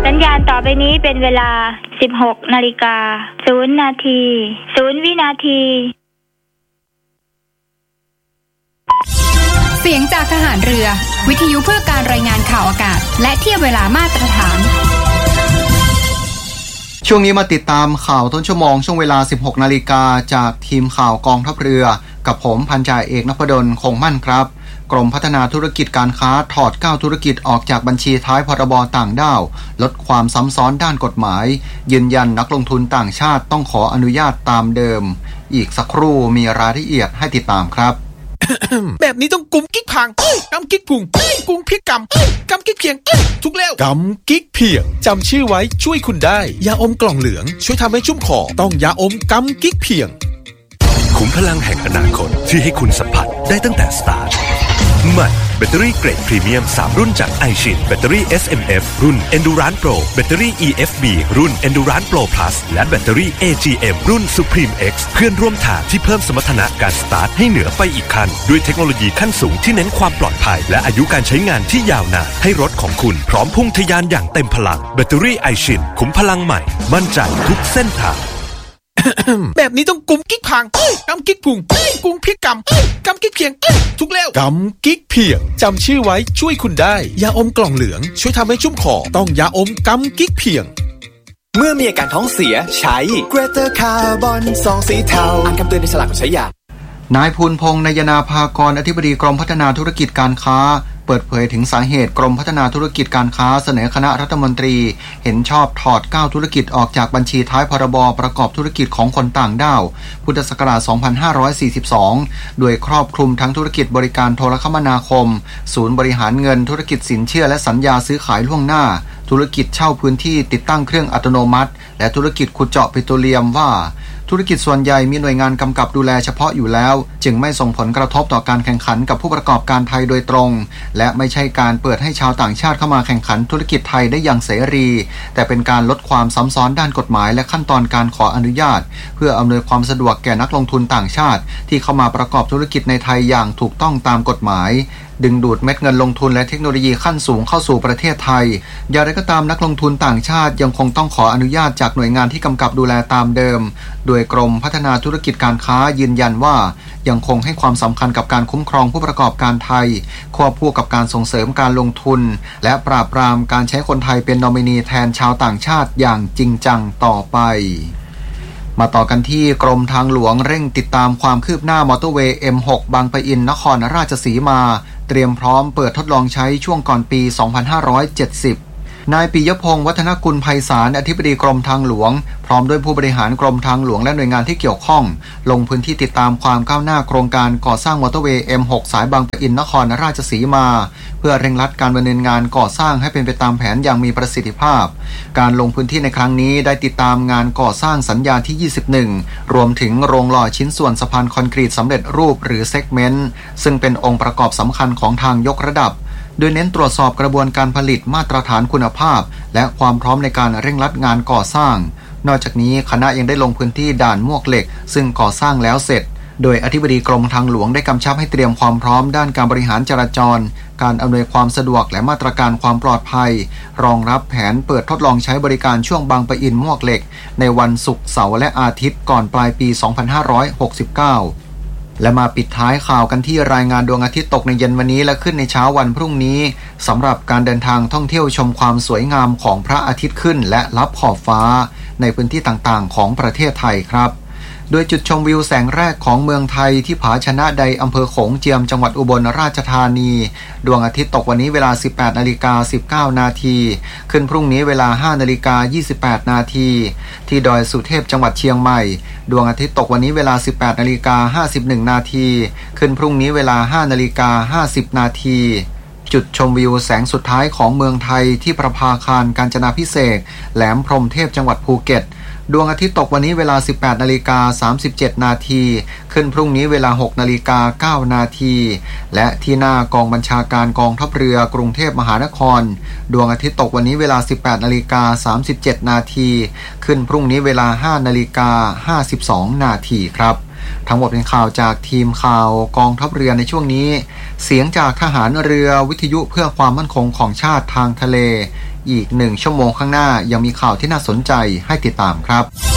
สัญญาณต่อไปนี้เป็นเวลา 16:00 น. 0 นาที 0 วินาทีเสียงจากทหารเรือวิทยุเพื่อการรายงานข่าวอากาศและเทียบเวลามาตรฐานช่วงนี้มาติดตามข่าวต้นชั่วโมงช่วงเวลา 16:00 น. จากทีมข่าวกองทัพเรือกับผมพันจ่าเอกนพดลคงมั่นครับกรมพัฒนาธุรกิจการค้าถอด9ธุรกิจออกจากบัญชีท้ายพรบต่างด้าวลดความซ้ำซ้อนด้านกฎหมายยืนยันนักลงทุนต่างชาติต้องขออนุญาตตามเดิมอีกสักครู่มีรายละเอียดให้ติดตามครับแบบนี้ต้องกุมกิ๊กพังกำกิ๊กพุงกุมพริกกำกิ๊กเพียงทุกแล้วกำกิ๊กเพียงจำชื่อไว้ช่วยคุณได้ยาอมกล่องเหลืองช่วยทำให้ชุ่มคอต้องยาอมกำกิ๊กเพียงขุมพลังแห่งอนาคตที่ให้คุณสัมผัสได้ตั้งแต่สตาร์ทใหม่แบตเตอรี่เกรดพรีเมียม3รุ่นจาก iShin แบตเตอรี่ SMF รุ่น Endurance Pro แบตเตอรี่ EFB รุ่น Endurance Pro Plus และแบตเตอรี่ AGM รุ่น Supreme X เพื่อนร่วมทางที่เพิ่มสมรรถนะการสตาร์ทให้เหนือไปอีกขั้นด้วยเทคโนโลยีขั้นสูงที่เน้นความปลอดภัยและอายุการใช้งานที่ยาวนานให้รถของคุณพร้อมพุ่งทะยานอย่างเต็มพลังแบตเตอรี่ iShin ขุมพลังใหม่มั่นใจทุกเส้นทางแบบนี้ต้องกุมกิ๊กพังกำกิ๊กพุงกุมพริกกำกิ๊กเพียงทุกแล้วกำกิ๊กเพียงจำชื่อไว้ช่วยคุณได้ยาอมกล่องเหลืองช่วยทำให้ชุ่มคอต้องยาอมกำกิ๊กเพียงเมื่อมีอาการท้องเสียใช้ Greater Carbon ซองสีเทาอ่านคำเตือนในฉลากก่อนใช้ยานายภูลพงษ์นายนาภากรอธิบดีกรมพัฒนาธุรกิจการค้าเปิดเผยถึงสาเหตุกรมพัฒนาธุรกิจการค้าเสนอคณะรัฐมนตรีเห็นชอบถอด9ธุรกิจออกจากบัญชีท้ายพรบประกอบธุรกิจของคนต่างด้าวพุทธศักราช 2542 โดยครอบคลุมทั้งธุรกิจบริการโทรคมนาคมศูนย์บริหารเงินธุรกิจสินเชื่อและสัญญาซื้อขายล่วงหน้าธุรกิจเช่าพื้นที่ติดตั้งเครื่องอัตโนมัติและธุรกิจขุดเจาะปิโตรเลียมว่าธุรกิจส่วนใหญ่มีหน่วยงานกำกับดูแลเฉพาะอยู่แล้วจึงไม่ส่งผลกระทบต่อการแข่งขันกับผู้ประกอบการไทยโดยตรงและไม่ใช่การเปิดให้ชาวต่างชาติเข้ามาแข่งขันธุรกิจไทยได้อย่างเสรีแต่เป็นการลดความซ้ำซ้อนด้านกฎหมายและขั้นตอนการขออนุญาตเพื่ออำนวยความสะดวกแก่นักลงทุนต่างชาติที่เข้ามาประกอบธุรกิจในไทยอย่างถูกต้องตามกฎหมายดึงดูดเม็ดเงินลงทุนและเทคโนโลยีขั้นสูงเข้าสู่ประเทศไทยอย่างไรก็ตามนักลงทุนต่างชาติยังคงต้องขออนุญาตจากหน่วยงานที่กำกับดูแลตามเดิมโดยกรมพัฒนาธุรกิจการค้ายืนยันว่ายังคงให้ความสำคัญกับการคุ้มครองผู้ประกอบการไทยควบคู่กับการส่งเสริมการลงทุนและปราบปรามการใช้คนไทยเป็นนอมินีแทนชาวต่างชาติอย่างจริงจังต่อไปมาต่อกันที่กรมทางหลวงเร่งติดตามความคืบหน้ามอเตอร์เวย์ M6 บางปะอินนครราชสีมาเตรียมพร้อมเปิดทดลองใช้ช่วงก่อนปี 2570 นายปิยพงษ์วัฒนกุลไพศาลอธิบดีกรมทางหลวงพร้อมด้วยผู้บริหารกรมทางหลวงและหน่วยงานที่เกี่ยวข้องลงพื้นที่ติดตามความก้าวหน้าโครงการก่อสร้างมอเตอร์เวย์ M6 สายบางปะอินนครราชสีมาเพื่อเร่งรัดการดำเนินงานก่อสร้างให้เป็นไปตามแผนอย่างมีประสิทธิภาพการลงพื้นที่ในครั้งนี้ได้ติดตามงานก่อสร้างสัญญาที่ 21 รวมถึงโรงหล่อชิ้นส่วนสะพานคอนกรีตสำเร็จรูปหรือเซกเมนต์ซึ่งเป็นองค์ประกอบสำคัญของทางยกระดับโดยเน้นตรวจสอบกระบวนการผลิตมาตรฐานคุณภาพและความพร้อมในการเร่งรัดงานก่อสร้างนอกจากนี้คณะยังได้ลงพื้นที่ด่านมวกเหล็กซึ่งก่อสร้างแล้วเสร็จโดยอธิบดีกรมทางหลวงได้กำชับให้เตรียมความพร้อมด้านการบริหารจราจรการอำนวยความสะดวกและมาตรการความปลอดภัยรองรับแผนเปิดทดลองใช้บริการช่วงบางปะอินมวกเหล็กในวันศุกร์เสาร์และอาทิตย์ก่อนปลายปี 2569 และมาปิดท้ายข่าวกันที่รายงานดวงอาทิตย์ตกในเย็นวันนี้และขึ้นในเช้าวันพรุ่งนี้สำหรับการเดินทางท่องเที่ยวชมความสวยงามของพระอาทิตย์ขึ้นและลับขอบฟ้าในพื้นที่ต่างๆของประเทศไทยครับโดยจุดชมวิวแสงแรกของเมืองไทยที่ผาชนะใดอำเภอโขงเจียมจังหวัดอุบลราชธานีดวงอาทิตย์ตกวันนี้เวลา 18:19 น.ขึ้นพรุ่งนี้เวลา 5:28 น.ที่ดอยสุเทพจังหวัดเชียงใหม่ดวงอาทิตย์ตกวันนี้เวลา 18:51 น.ขึ้นพรุ่งนี้เวลา 5:50 น.จุดชมวิวแสงสุดท้ายของเมืองไทยที่ประภาคารกาญจนาภิเษกแหลมพรหมเทพจังหวัดภูเก็ตดวงอาทิตย์ตกวันนี้เวลา 18:37 น.ขึ้นพรุ่งนี้เวลา 6:09 น.และที่หน้ากองบัญชาการกองทัพเรือกรุงเทพมหานครดวงอาทิตย์ตกวันนี้เวลา 18:37 น.ขึ้นพรุ่งนี้เวลา 5:52 น.ครับทั้งหมดเป็นข่าวจากทีมข่าวกองทัพเรือในช่วงนี้เสียงจากทหารเรือวิทยุเพื่อความมั่นคงของชาติทางทะเลอีก1 ชั่วโมงข้างหน้ายังมีข่าวที่น่าสนใจให้ติดตามครับ